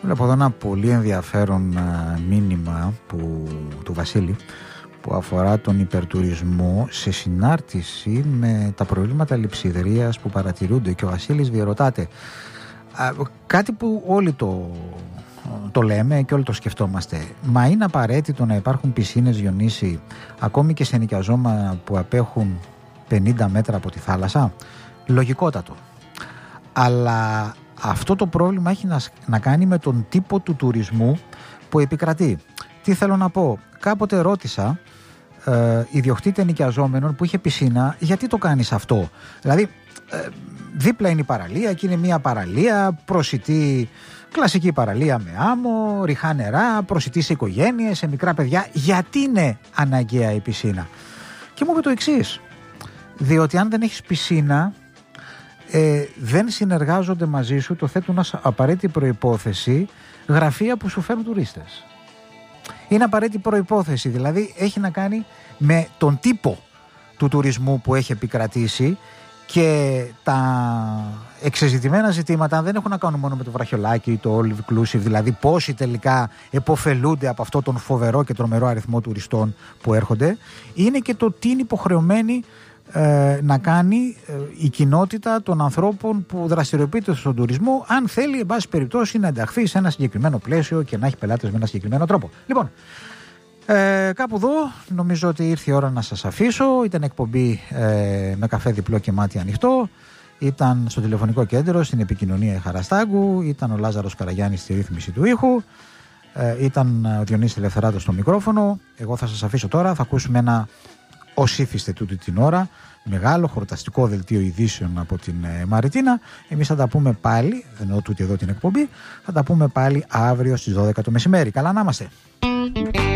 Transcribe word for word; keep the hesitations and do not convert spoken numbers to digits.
Βλέπω εδώ ένα πολύ ενδιαφέρον μήνυμα που, του Βασίλη, που αφορά τον υπερτουρισμό σε συνάρτηση με τα προβλήματα λειψιδρίας που παρατηρούνται, και ο Βασίλης διερωτάται α, κάτι που όλοι το, το λέμε και όλοι το σκεφτόμαστε. Μα είναι απαραίτητο να υπάρχουν πισίνες, Διονύση, ακόμη και σε νοικιαζόμενα που απέχουν πενήντα μέτρα από τη θάλασσα? Λογικότατο. Αλλά αυτό το πρόβλημα έχει να, να κάνει με τον τύπο του τουρισμού που επικρατεί. Τι θέλω να πω? Κάποτε ρώτησα ε, ιδιοκτήτη νοικιαζόμενων που είχε πισίνα, γιατί το κάνεις αυτό? Δηλαδή ε, δίπλα είναι η παραλία και είναι μια παραλία προσιτή, κλασική παραλία με άμμο, ριχά νερά, προσιτή σε οικογένειες, σε μικρά παιδιά. Γιατί είναι αναγκαία η πισίνα? Και μου είπε το εξής: διότι αν δεν έχεις πισίνα, ε, δεν συνεργάζονται μαζί σου, το θέτουν ως απαραίτητη προϋπόθεση, γραφεία που σου φέρνουν τουρίστες. Είναι απαραίτητη προϋπόθεση, δηλαδή έχει να κάνει με τον τύπο του τουρισμού που έχει επικρατήσει, και τα εξεζητημένα ζητήματα δεν έχουν να κάνουν μόνο με το βραχιολάκι ή το all inclusive, δηλαδή πόσοι τελικά επωφελούνται από αυτό τον φοβερό και τρομερό αριθμό τουριστών που έρχονται. Είναι και το τι είναι υποχρεωμένη ε, να κάνει ε, η κοινότητα των ανθρώπων που δραστηριοποιείται στον τουρισμό, αν θέλει εν πάση περιπτώσει να ενταχθεί σε ένα συγκεκριμένο πλαίσιο και να έχει πελάτες με ένα συγκεκριμένο τρόπο. Λοιπόν, Ε, κάπου εδώ νομίζω ότι ήρθε η ώρα να σας αφήσω. Ήταν εκπομπή ε, με καφέ διπλό και μάτι ανοιχτό. Ήταν στο τηλεφωνικό κέντρο στην επικοινωνία η Χαραστάγκου. Ήταν ο Λάζαρος Καραγιάννης στη ρύθμιση του ήχου. ε, Ήταν ο Διονύσης Ελευθεράτος στο μικρόφωνο. Εγώ θα σας αφήσω τώρα. Θα ακούσουμε ένα ως ήθιστε τούτη την ώρα μεγάλο χορταστικό δελτίο ειδήσεων από την ε, Μαριτίνα. Εμείς θα τα πούμε πάλι, ενώ τούτη εδώ την εκπομπή, θα τα πούμε πάλι αύριο στις δώδεκα το μεσημέρι. Καλά να είμαστε.